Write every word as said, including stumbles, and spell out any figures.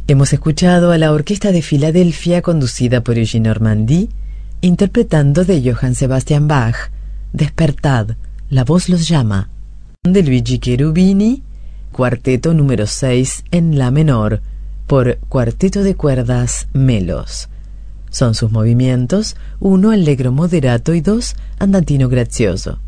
Hemos escuchado a la Orquesta de Filadelfia conducida por Eugene Ormandy, interpretando de Johann Sebastian Bach, Despertad, la voz los llama, de Luigi Cherubini, cuarteto número seis en la menor, por Cuarteto de Cuerdas Melos. Son sus movimientos uno allegro moderato y dos andantino grazioso.